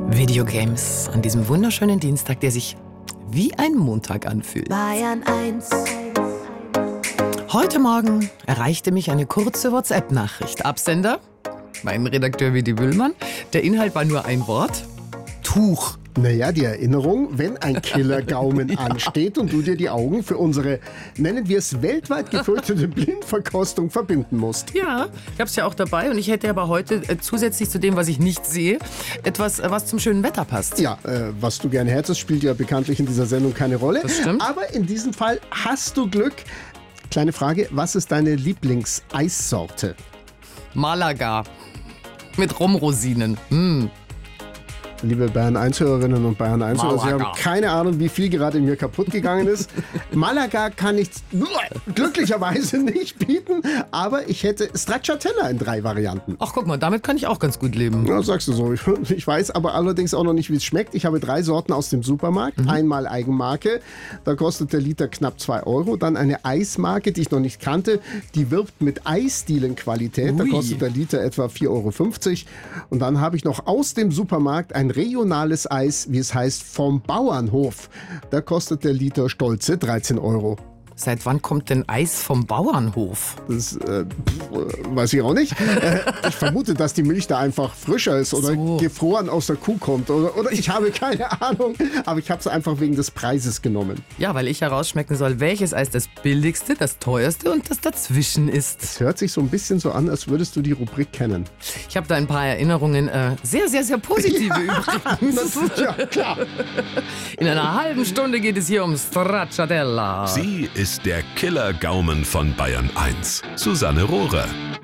Videogames an diesem wunderschönen Dienstag, der sich wie ein Montag anfühlt. Bayern 1. Heute Morgen erreichte mich eine kurze WhatsApp-Nachricht. Absender, mein Redakteur Willi Wüllmann. Der Inhalt war nur ein Wort: Tuch. Naja, die Erinnerung, wenn ein Killergaumen ansteht und du dir die Augen für unsere, nennen wir es, weltweit gefürchtete Blindverkostung verbinden musst. Ja, ich habe es ja auch dabei und ich hätte aber heute zusätzlich zu dem, was ich nicht sehe, etwas, was zum schönen Wetter passt. Ja, was du gerne hättest, spielt ja bekanntlich in dieser Sendung keine Rolle. Das stimmt. Aber in diesem Fall hast du Glück. Kleine Frage, was ist deine Lieblingseissorte? Malaga mit Rumrosinen. Liebe Bayern 1-Hörerinnen und Bayern 1-Hörer, Sie Malaga. haben keine Ahnung, wie viel gerade in mir kaputt gegangen ist. Malaga kann ich glücklicherweise nicht bieten, aber ich hätte Stracciatella in 3 Varianten. Ach, guck mal, damit kann ich auch ganz gut leben. Ja, sagst du so. Ich weiß aber allerdings auch noch nicht, wie es schmeckt. Ich habe 3 Sorten aus dem Supermarkt. Einmal Eigenmarke, da kostet der Liter knapp 2 Euro. Dann eine Eismarke, die ich noch nicht kannte, die wirbt mit Eisdielenqualität. Da Ui. kostet der Liter etwa 4,50 Euro. Und dann habe ich noch aus dem Supermarkt ein regionales Eis, wie es heißt, vom Bauernhof. Da kostet der Liter stolze 13 Euro. Seit wann kommt denn Eis vom Bauernhof? Das weiß ich auch nicht. Ich vermute, dass die Milch da einfach frischer ist oder So. gefroren aus der Kuh kommt. Oder ich habe keine Ahnung. Aber ich habe es einfach wegen des Preises genommen. Ja, weil ich herausschmecken soll, welches Eis das billigste, das teuerste und das dazwischen ist. Es hört sich so ein bisschen so an, als würdest du die Rubrik kennen. Ich habe da ein paar Erinnerungen, sehr, sehr, sehr positive übrigens. Ja, klar. In einer halben Stunde geht es hier um Stracciatella. Sie ist der Killergaumen von Bayern 1. Susanne Rohrer.